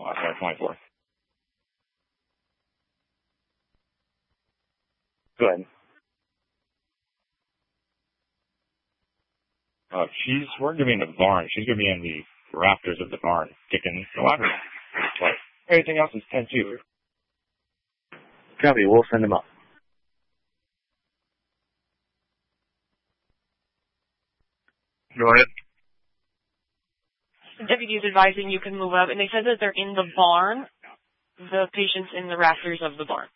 Sorry, 24. Go ahead. We're going to be in the barn. She's going to be in the rafters of the barn, kicking the ladder. But everything else is 10-2. Copy, we'll send them up. Go ahead. The deputy is advising you can move up, and they said that they're in the barn. The patient's in the rafters of the barn.